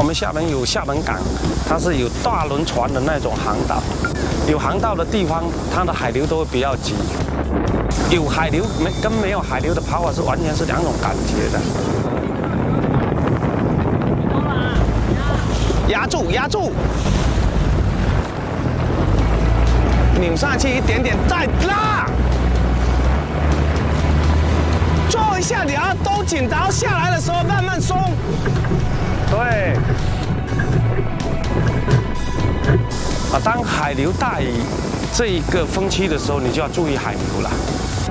们厦门有厦门港，它是有大轮船的那种航道，有航道的地方，它的海流都会比较急。有海流跟没有海流的跑法是完全是两种感觉的。压住，压住，扭上去一点点，再拉。 做一下，你要都紧，然后下来的时候慢慢松。对。啊，当海流大于这一个风区的时候，你就要注意海流了。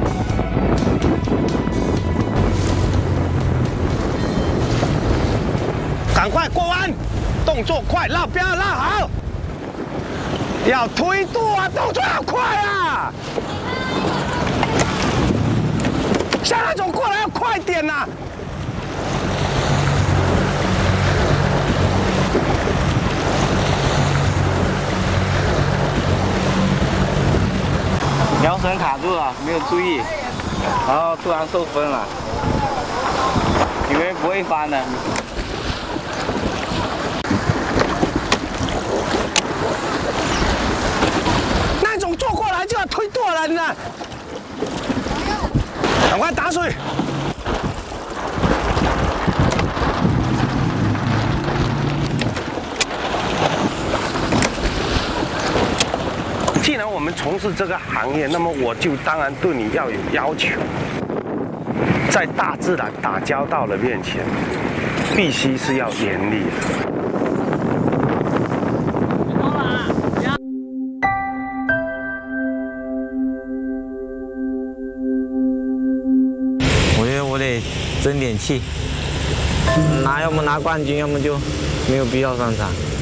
赶快过弯，动作快，绕标绕好。要推度啊，动作要快啊。 像那种过来要快点呐、啊！ 摇绳卡住了，没有注意，然后突然受风了，以为不会翻的。 那种坐过来就要推舵了呢。 赶快打水！既然我们从事这个行业，那么我就当然对你要有要求。在大自然打交道的面前，必须是要严厉的。 争点气，要么拿冠军，要么就没有必要上场。